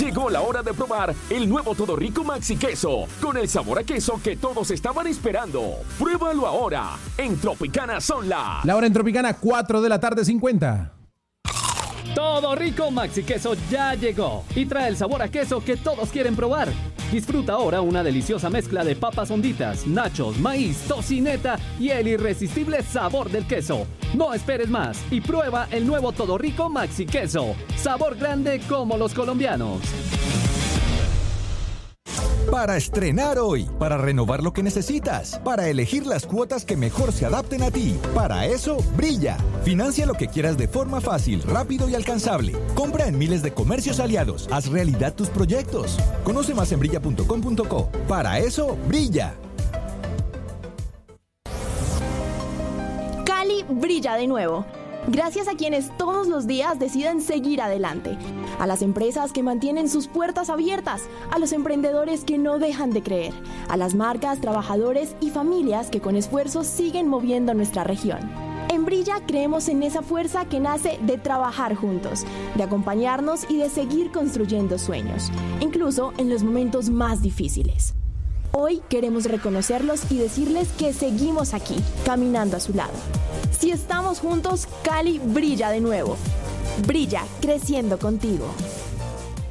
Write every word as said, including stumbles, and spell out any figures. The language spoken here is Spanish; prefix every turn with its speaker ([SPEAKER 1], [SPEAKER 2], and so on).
[SPEAKER 1] Llegó la hora de probar el nuevo Todo Rico Maxi Queso, con el sabor a queso que todos estaban esperando. Pruébalo ahora. En Tropicana son las...
[SPEAKER 2] La hora en Tropicana, cuatro de la tarde, cincuenta.
[SPEAKER 3] Todo Rico Maxi Queso ya llegó y trae el sabor a queso que todos quieren probar. Disfruta ahora una deliciosa mezcla de papas honditas, nachos, maíz, tocineta y el irresistible sabor del queso. No esperes más y prueba el nuevo Todo Rico Maxi Queso. Sabor grande como los colombianos.
[SPEAKER 4] Para estrenar hoy, para renovar lo que necesitas, para elegir las cuotas que mejor se adapten a ti. Para eso, Brilla. Financia lo que quieras de forma fácil, rápido y alcanzable. Compra en miles de comercios aliados. Haz realidad tus proyectos. Conoce más en brilla punto com punto co. Para eso, Brilla.
[SPEAKER 5] Cali brilla de nuevo. Gracias a quienes todos los días deciden seguir adelante. A las empresas que mantienen sus puertas abiertas. A los emprendedores que no dejan de creer. A las marcas, trabajadores y familias que con esfuerzo siguen moviendo nuestra región. En Brilla creemos en esa fuerza que nace de trabajar juntos, de acompañarnos y de seguir construyendo sueños, incluso en los momentos más difíciles. Hoy queremos reconocerlos y decirles que seguimos aquí, caminando a su lado. Si estamos juntos, Cali brilla de nuevo. Brilla, creciendo contigo.